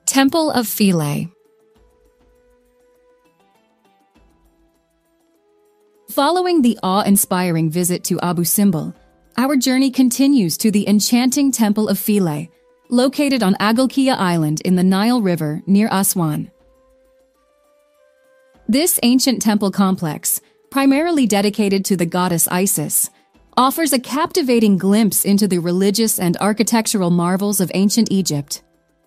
Temple of Philae. Following the awe-inspiring visit to Abu Simbel, our journey continues to the enchanting Temple of Philae, located on Agilkia Island in the Nile River near Aswan. This ancient temple complex, primarily dedicated to the goddess Isis, offers a captivating glimpse into the religious and architectural marvels of ancient Egypt.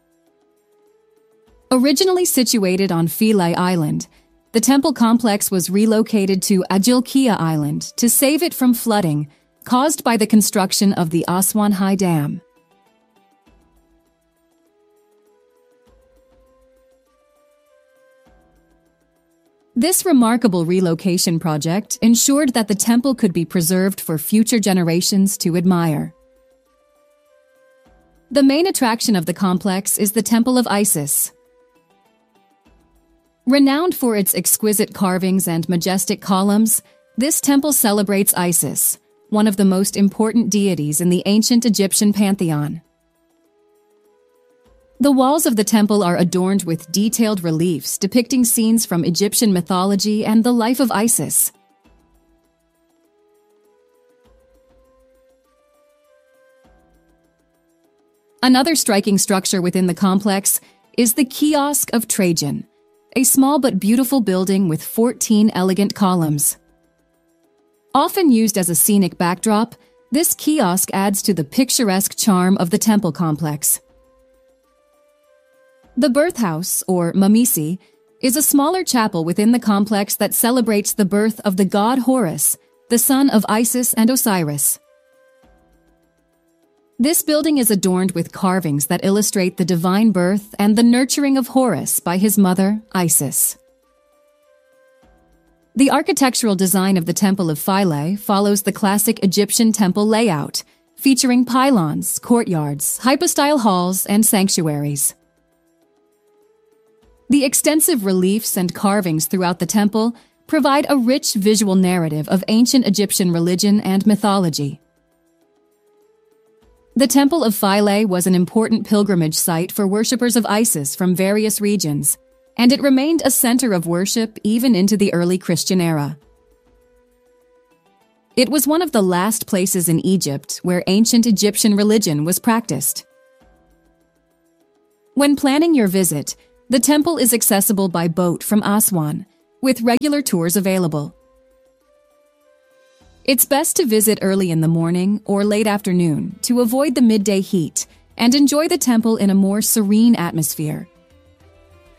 Originally situated on Philae Island, the temple complex was relocated to Agilkia Island to save it from flooding caused by the construction of the Aswan High Dam. This remarkable relocation project ensured that the temple could be preserved for future generations to admire. The main attraction of the complex is the Temple of Isis. Renowned for its exquisite carvings and majestic columns, this temple celebrates Isis, one of the most important deities in the ancient Egyptian pantheon. The walls of the temple are adorned with detailed reliefs depicting scenes from Egyptian mythology and the life of Isis. Another striking structure within the complex is the Kiosk of Trajan, a small but beautiful building with 14 elegant columns. Often used as a scenic backdrop, this kiosk adds to the picturesque charm of the temple complex. The Birth House, or Mamisi, is a smaller chapel within the complex that celebrates the birth of the god Horus, the son of Isis and Osiris. This building is adorned with carvings that illustrate the divine birth and the nurturing of Horus by his mother, Isis. The architectural design of the Temple of Philae follows the classic Egyptian temple layout, featuring pylons, courtyards, hypostyle halls, and sanctuaries. The extensive reliefs and carvings throughout the temple provide a rich visual narrative of ancient Egyptian religion and mythology. The Temple of Philae was an important pilgrimage site for worshippers of Isis from various regions, and it remained a center of worship even into the early Christian era. It was one of the last places in Egypt where ancient Egyptian religion was practiced. When planning your visit, the temple is accessible by boat from Aswan, with regular tours available. It's best to visit early in the morning or late afternoon to avoid the midday heat and enjoy the temple in a more serene atmosphere,